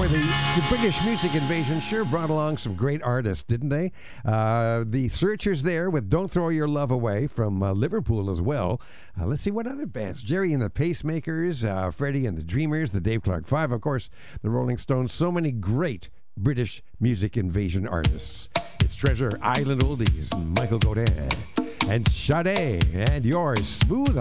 Boy, the British music invasion sure brought along some great artists, didn't they? The Searchers there with Don't Throw Your Love Away from Liverpool as well. Let's see what other bands. Jerry and the Pacemakers, Freddie and the Dreamers, the Dave Clark Five, of course, the Rolling Stones. So many great British music invasion artists. It's Treasure Island Oldies, Michael Godin, and Sade, and yours, Smooth